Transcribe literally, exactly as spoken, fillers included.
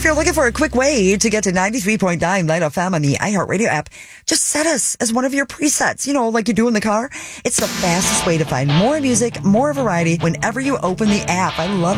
you're looking for a quick way to get to ninety-three point nine Light F M on the iHeartRadio app, just set us as one of your presets, you know, like you do in the car. It's the fastest way to find more music, more variety whenever you open the app. I love it.